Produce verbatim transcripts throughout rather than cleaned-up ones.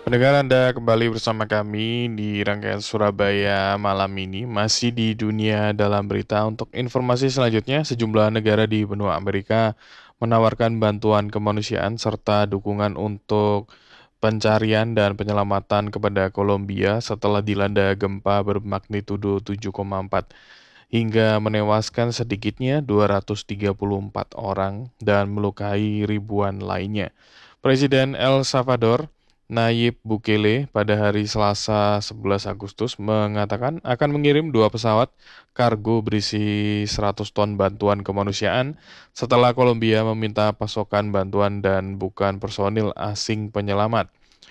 Pendengar Anda kembali bersama kami di rangkaian Surabaya malam ini, masih di dunia dalam berita. Untuk informasi selanjutnya, sejumlah negara di benua Amerika menawarkan bantuan kemanusiaan serta dukungan untuk pencarian dan penyelamatan kepada Kolombia setelah dilanda gempa bermagnitudo tujuh koma empat hingga menewaskan sedikitnya dua ratus tiga puluh empat orang dan melukai ribuan lainnya. Presiden El Salvador Nayib Bukele pada hari Selasa sebelas Agustus mengatakan akan mengirim dua pesawat kargo berisi seratus ton bantuan kemanusiaan setelah Kolombia meminta pasokan bantuan dan bukan personil asing penyelamat.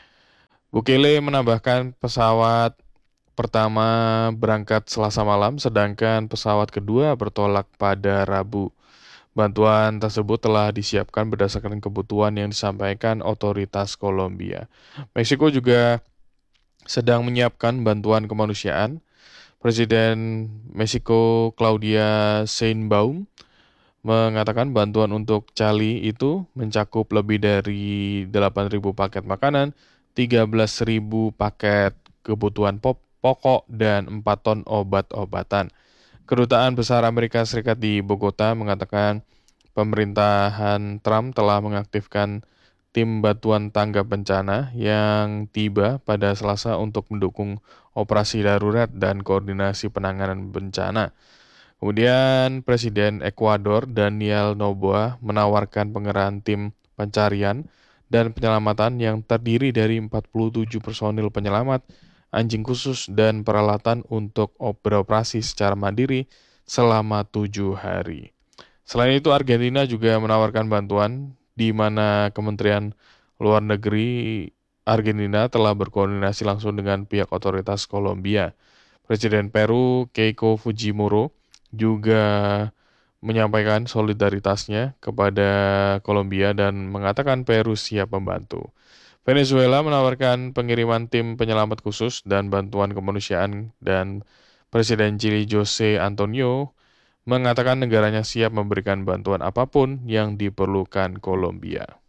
Bukele menambahkan pesawat pertama berangkat Selasa malam, sedangkan pesawat kedua bertolak pada Rabu. Bantuan tersebut telah disiapkan berdasarkan kebutuhan yang disampaikan otoritas Kolombia. Meksiko juga sedang menyiapkan bantuan kemanusiaan. Presiden Meksiko Claudia Sheinbaum mengatakan bantuan untuk Cali itu mencakup lebih dari delapan ribu paket makanan, tiga belas ribu paket kebutuhan pop- pokok, dan empat ton obat-obatan. Kedutaan Besar Amerika Serikat di Bogota mengatakan pemerintahan Trump telah mengaktifkan tim bantuan tanggap bencana yang tiba pada Selasa untuk mendukung operasi darurat dan koordinasi penanganan bencana. Kemudian Presiden Ekuador Daniel Noboa menawarkan pengerahan tim pencarian dan penyelamatan yang terdiri dari empat puluh tujuh personil penyelamat, anjing khusus, dan peralatan untuk beroperasi secara mandiri selama tujuh hari. Selain itu, Argentina juga menawarkan bantuan, di mana Kementerian Luar Negeri Argentina telah berkoordinasi langsung dengan pihak otoritas Kolombia. Presiden Peru Keiko Fujimori juga menyampaikan solidaritasnya kepada Kolombia dan mengatakan Peru siap membantu. Venezuela menawarkan pengiriman tim penyelamat khusus dan bantuan kemanusiaan, dan Presiden Chili Jose Antonio mengatakan negaranya siap memberikan bantuan apapun yang diperlukan Kolombia.